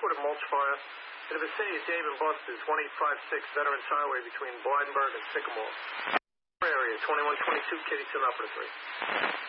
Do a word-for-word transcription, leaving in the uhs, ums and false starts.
reported mulch fire in the vicinity of Dave and Buster's, one eight five six Veterans Highway between Blydenburg and Sycamore. Area, twenty-one twenty-two, Kitty, ten up for three.